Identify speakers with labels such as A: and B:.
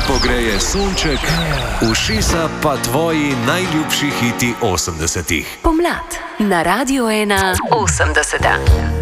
A: pogreje sonček, ušesa pa tvoji najljubši hiti 80-ih.
B: Pomlad na Radiu 1 80.